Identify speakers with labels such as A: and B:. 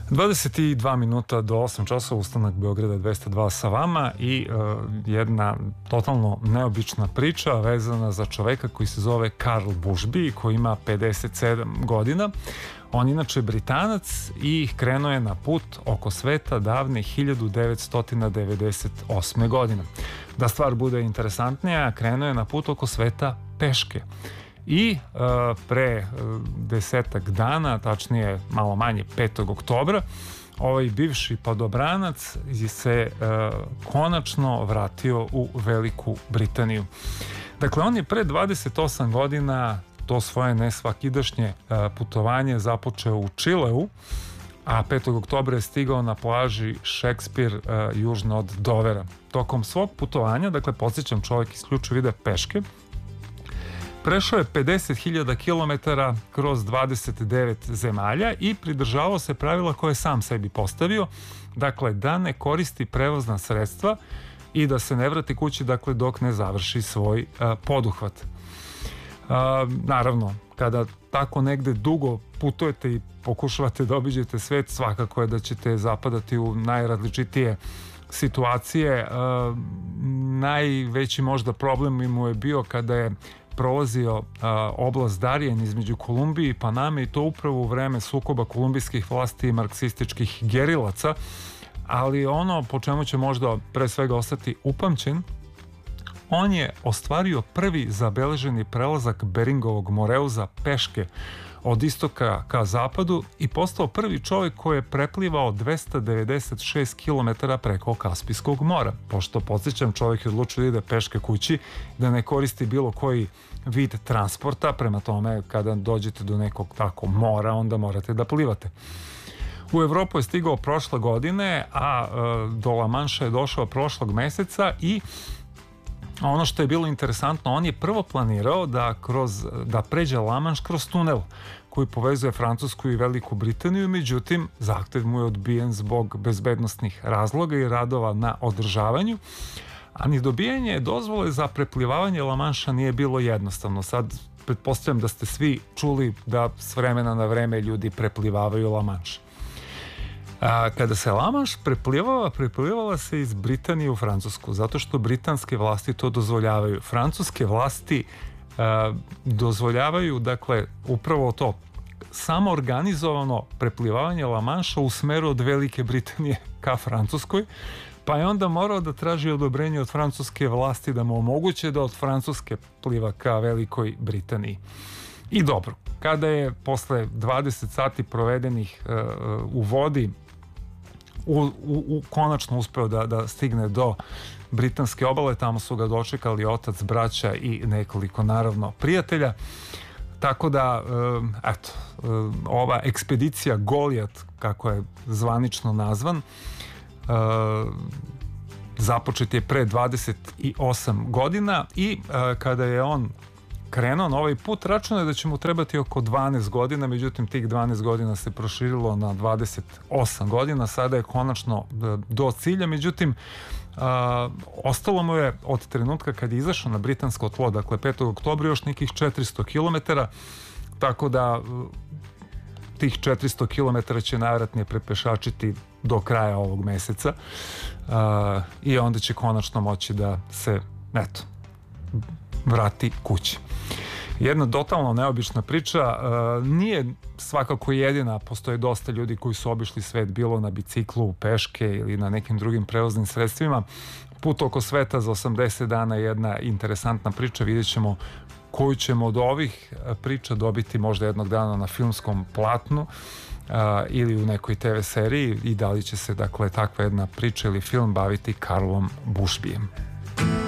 A: 22 minuta do 8 časova, ustanak Beograda 202 sa vama i jedna totalno neobična priča vezana za čoveka koji se zove Karl Bushby, koji ima 57 godina. On inače Britanac i krenuo je na put oko sveta davne 1998. godine. Da stvar bude interesantnija, krenuo je na put oko sveta peške. I pre 10 dana, tačnije malo manje 5. oktobra, ovaj bivši padobranac se konačno vratio u Veliku Britaniju. Dakle, on je pre 28 godina to svoje nesvakidašnje putovanje započeo u Čileu, a 5. oktobra je stigao na plaži Shakespeare južno od Dovera. Tokom svog putovanja, dakle, podsjećam, čovjek isključivo ide peške, prešao je 50.000 km kroz 29 zemalja i pridržavao se pravila koje je sam sebi postavio, dakle da ne koristi prevozna sredstva i da se ne vrati kući, dakle, dok ne završi svoj poduhvat. Naravno, kada tako negde dugo putujete i pokušavate da obiđete svet, svakako je da ćete zapadati u najrazličitije situacije. Najveći možda problem mu je bio kada je prolazio oblast Darien između Kolumbije i Paname, i to upravo u vreme sukoba kolumbijskih vlasti i marksističkih gerilaca, ali ono po čemu će možda pre svega ostati upamćen, on je ostvario prvi zabeleženi prelazak Beringovog moreuza peške od istoka ka zapadu i postao prvi čovjek koji je preplivao 296 km preko Kaspijskog mora. Pošto, podsjećam, čovjek je odlučio da ide peške kući, da ne koristi bilo koji vid transporta, prema tome kada dođete do nekog tako mora, onda morate da plivate. U Evropu je stigao prošle godine, a do La Manša je došao prošlog meseca i ono što je bilo interesantno, on je prvo planirao da pređe La Manš kroz tunel koji povezuje Francusku i Veliku Britaniju, međutim zahtev mu je odbijen zbog bezbednosnih razloga i radova na održavanju, a ni dobijanje dozvole za preplivavanje La Manša nije bilo jednostavno. Sad pretpostavljam da ste svi čuli da s vremena na vreme ljudi preplivavaju La Manš. Kada se La Manš preplivala se iz Britanije u Francusku, zato što britanske vlasti to dozvoljavaju. Francuske vlasti dozvoljavaju, dakle, upravo to samo organizovano preplivavanje La Manša u smeru od Velike Britanije ka Francuskoj, pa je onda morao da traži odobrenje od francuske vlasti da mu omoguće da od Francuske pliva ka Velikoj Britaniji. I dobro, kada je posle 20 sati provedenih u vodi konačno uspeo da stigne do britanske obale, tamo su ga dočekali otac, braća i nekoliko, naravno, prijatelja. Tako da, eto, ova ekspedicija Golijat, kako je zvanično nazvan, započet je pre 28 godina i kada je on krenuo na ovaj put, računao je da će mu trebati oko 12 godina, međutim tih 12 godina se proširilo na 28 godina, sada je konačno do cilja, međutim ostalo mu je od trenutka kad je izašao na britansko tlo, dakle 5. oktobra, još nekih 400 km, tako da tih 400 km će najvjerojatnije prepešačiti do kraja ovog meseca i onda će konačno moći da se, eto, vrati kući. Jedna totalno neobična priča, nije svakako jedina, postoje dosta ljudi koji su obišli svet, bilo na biciklu, peške ili na nekim drugim prevoznim sredstvima. Put oko sveta za 80 dana je jedna interesantna priča, vidjet ćemo koju ćemo od ovih priča dobiti možda jednog dana na filmskom platnu ili u nekoj TV seriji i da li će se, dakle, takva jedna priča ili film baviti Karlom Bushbyjem.